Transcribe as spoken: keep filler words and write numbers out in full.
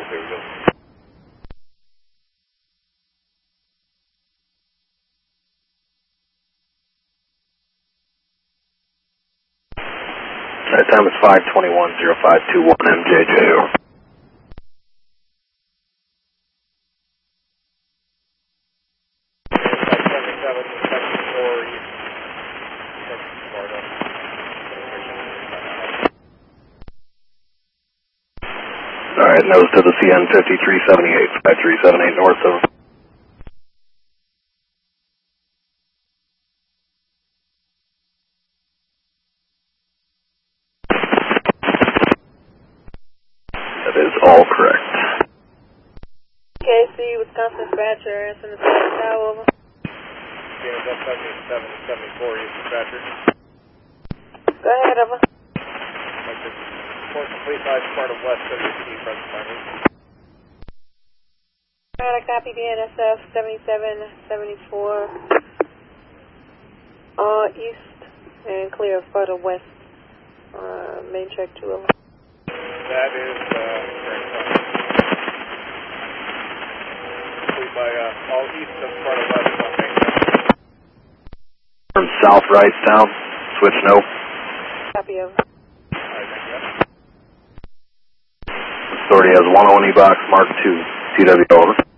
There we go. That time is five twenty-one oh five two one M J J. Alright, nose to the C N fifty-three seventy-eight, five three seven eight north of. That is all correct. K C, Wisconsin dispatcher, answering the same tower, over. James up seventy-seven seventy-four, East dispatcher. Go ahead, over. Like this, report complete by part of West seventy-two, present timing. Alright, I copy the N S F seventy-seven seventy-four, uh, east, and clear further west, uh, main check two over. That is, uh, correct. Complete by, uh, all east of part of West on main check. From south right down, switch no. Copy over. Alright, thank you. Authority has one oh one E box, mark two, T W over.